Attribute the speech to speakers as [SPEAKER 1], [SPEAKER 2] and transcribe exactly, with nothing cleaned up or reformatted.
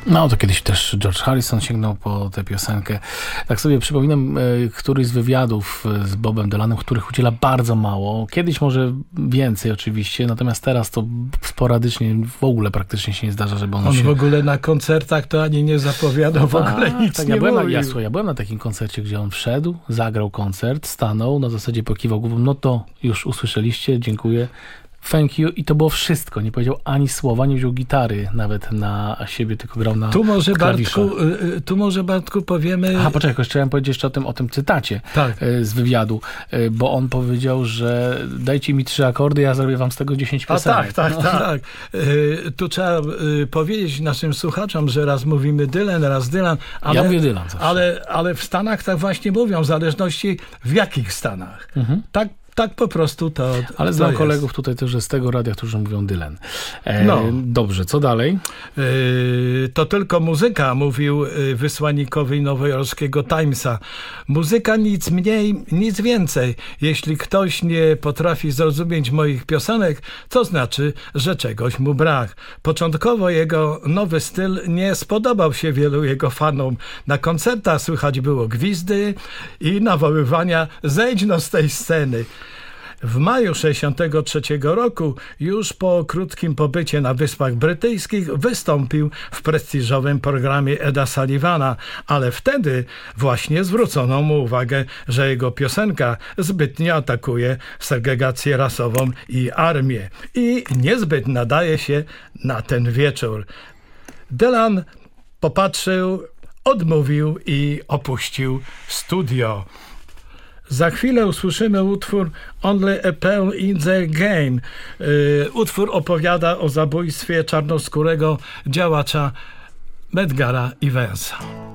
[SPEAKER 1] No to kiedyś też George Harrison sięgnął po tę piosenkę. Tak sobie przypominam y, któryś z wywiadów y, z Bobem Dylanem, których udziela bardzo mało. Kiedyś może więcej oczywiście, natomiast teraz to sporadycznie, w ogóle praktycznie się nie zdarza, żeby on,
[SPEAKER 2] on
[SPEAKER 1] się...
[SPEAKER 2] w ogóle na koncertach to ani nie zapowiadał, w ogóle
[SPEAKER 1] A,
[SPEAKER 2] nic
[SPEAKER 1] tak,
[SPEAKER 2] nie
[SPEAKER 1] ja byłem,
[SPEAKER 2] mówił.
[SPEAKER 1] na, ja, słuchaj, ja byłem na takim koncercie, gdzie on wszedł, zagrał koncert, stanął, na zasadzie pokiwał głową, no to już usłyszeliście, dziękuję. Thank you i to było wszystko. Nie powiedział ani słowa, nie wziął gitary nawet na siebie, tylko grał na
[SPEAKER 2] Tu może
[SPEAKER 1] klawiszach.
[SPEAKER 2] Bartku, y, tu może Bartku powiemy...
[SPEAKER 1] Aha, poczekaj, jeszcze chciałem powiedzieć jeszcze o tym, o tym cytacie
[SPEAKER 2] Tak.
[SPEAKER 1] y, z wywiadu, y, bo on powiedział, że dajcie mi trzy akordy, ja zrobię wam z tego dziesięć
[SPEAKER 2] A
[SPEAKER 1] piosenek.
[SPEAKER 2] tak, tak,
[SPEAKER 1] No.
[SPEAKER 2] tak. tak. Y, tu trzeba y, powiedzieć naszym słuchaczom, że raz mówimy Dylan, raz Dylan, ale,
[SPEAKER 1] Ja mówię Dylan zawsze.
[SPEAKER 2] ale, ale w Stanach tak właśnie mówią, w zależności w jakich Stanach.
[SPEAKER 1] Mhm.
[SPEAKER 2] Tak, tak po prostu to
[SPEAKER 1] Ale
[SPEAKER 2] to
[SPEAKER 1] znam
[SPEAKER 2] jest.
[SPEAKER 1] kolegów tutaj też z tego radia, którzy mówią Dylan. E,
[SPEAKER 2] No.
[SPEAKER 1] Dobrze, co dalej?
[SPEAKER 2] Yy, to tylko muzyka, mówił yy, wysłannikowi nowojorskiego Timesa. Muzyka nic mniej, nic więcej. Jeśli ktoś nie potrafi zrozumieć moich piosenek, to znaczy, że czegoś mu brak. Początkowo jego nowy styl nie spodobał się wielu jego fanom. Na koncertach słychać było gwizdy i nawoływania: zejdź no z tej sceny. W maju sześćdziesiątego trzeciego roku, już po krótkim pobycie na Wyspach Brytyjskich, wystąpił w prestiżowym programie Eda Sullivana, ale wtedy właśnie zwrócono mu uwagę, że jego piosenka zbytnio atakuje segregację rasową i armię i niezbyt nadaje się na ten wieczór. Dylan popatrzył, odmówił i opuścił studio. Za chwilę usłyszymy utwór Only a Pearl in the Game. Yy, utwór opowiada o zabójstwie czarnoskórego działacza Medgara Evansa.